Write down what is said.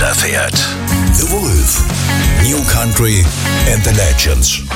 erfährt. The Wolf. New Country and the Legends.